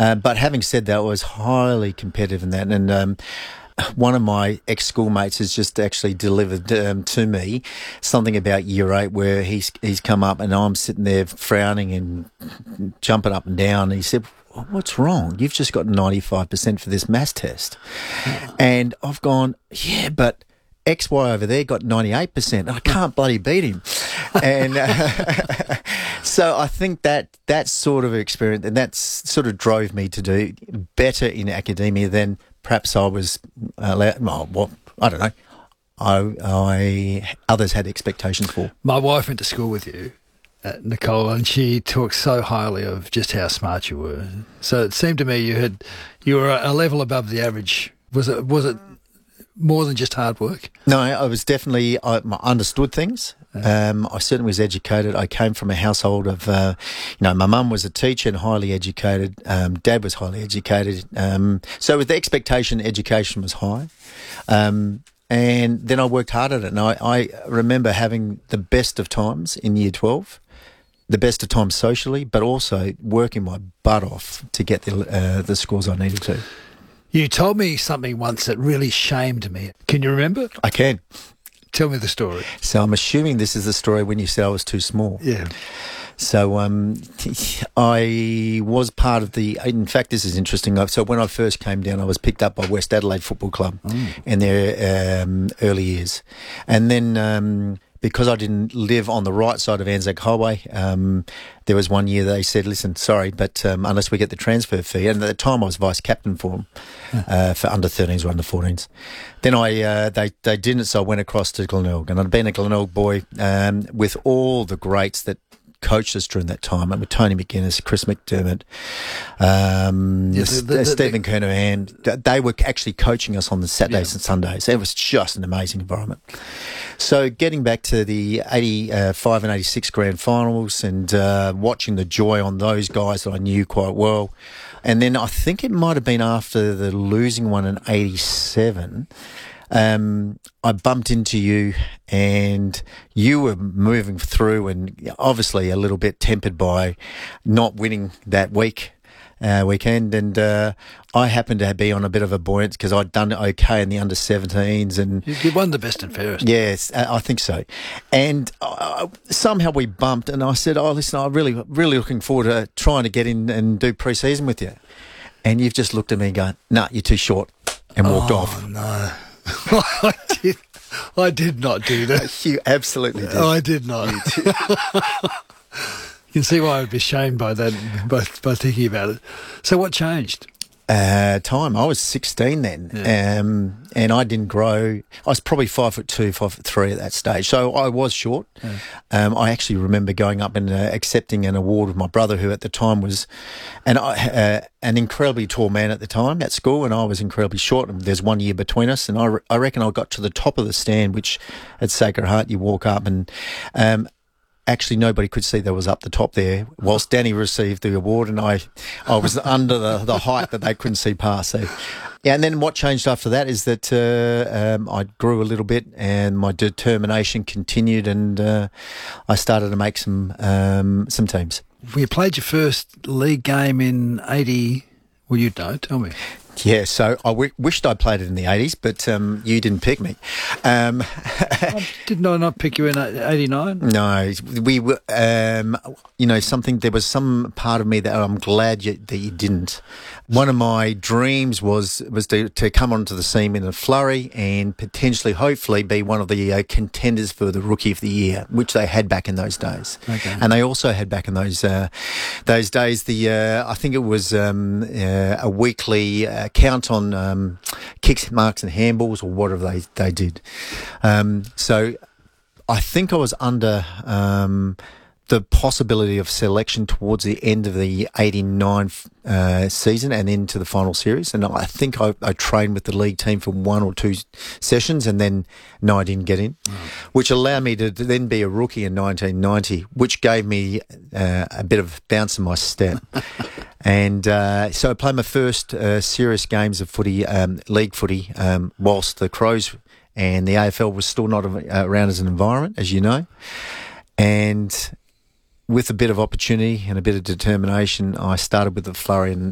But having said that, I was highly competitive in that. And one of my ex-schoolmates has just actually delivered to me something about year 8 where he's come up and I'm sitting there frowning and jumping up and down. And he said, "What's wrong? You've just got 95% for this maths test." And I've gone, "Yeah, but XY over there got 98%. I can't bloody beat him." And so I think that sort of experience, and that sort of drove me to do better in academia than perhaps I was allowed. Well, I don't know. Others had expectations for. My wife went to school with you, Nicole, and she talked so highly of just how smart you were. So it seemed to me you were a level above the average. Was it more than just hard work? No, I was definitely, I understood things. I certainly was educated. I came from a household of, my mum was a teacher and highly educated. Dad was highly educated. So with the expectation, education was high. And then I worked hard at it. And I remember having the best of times in year 12, the best of times socially, but also working my butt off to get the scores I needed to. You told me something once that really shamed me. Can you remember? I can. Tell me the story. So I'm assuming this is the story when you said I was too small. Yeah. So I was part of in fact, this is interesting. So when I first came down, I was picked up by West Adelaide Football Club in their early years. And then because I didn't live on the right side of Anzac Highway, there was one year they said, "Listen, sorry, but unless we get the transfer fee," and at the time I was vice captain for them, for under 13s or under 14s. Then they didn't, so I went across to Glenelg, and I'd been a Glenelg boy with all the greats that coached us during that time. I mean, Tony McGuinness, Chris McDermott, Stephen Kernahan. They were actually coaching us on the Saturdays and Sundays. It was just an amazing environment. So getting back to the 85 and 86 grand finals and watching the joy on those guys that I knew quite well. And then I think it might have been after the losing one in 87, I bumped into you and you were moving through and obviously a little bit tempered by not winning that weekend. And I happened to be on a bit of a buoyance because I'd done okay in the under 17s. And you won the best and fairest. Yes, I think so. And somehow we bumped and I said, listen, I'm really, really looking forward to trying to get in and do pre-season with you. And you've just looked at me and gone, "Nah, you're too short," and walked off. No. I did not do that. You absolutely did. I did not. You can see why I would be shamed by that, by thinking about it. So what changed? Time. I was 16 then, and I didn't grow. I was probably 5'2", 5'3" at that stage, so I was short. I actually remember going up and accepting an award with my brother, who at the time was an incredibly tall man at the time at school, and I was incredibly short. And there's 1 year between us, and I reckon I got to the top of the stand, which at Sacred Heart you walk up and. Actually, nobody could see that was up the top there, whilst Danny received the award, and I was under the height that they couldn't see past. So, yeah, and then what changed after that is that I grew a little bit, and my determination continued, and I started to make some teams. You played your first league game in 80. Well, you don't tell me. Yeah, so I wished I played it in the 80s, but you didn't pick me. Did I not pick you in 89? No, we were, there was some part of me that I'm glad that you didn't. One of my dreams was to come onto the scene in a flurry and potentially, hopefully, be one of the contenders for the Rookie of the Year, which they had back in those days. Okay. And they also had back in those days I think it was a weekly count on kicks, marks and handballs or whatever they did. So I think I was under the possibility of selection towards the end of the 89 season and into the final series. And I think I trained with the league team for 1 or 2 sessions, and then I didn't get in, which allowed me to then be a rookie in 1990, which gave me a bit of bounce in my step. And so I played my first serious games of footy, league footy, whilst the Crows and the AFL was still not around as an environment, as you know. And with a bit of opportunity and a bit of determination, I started with the flurry, and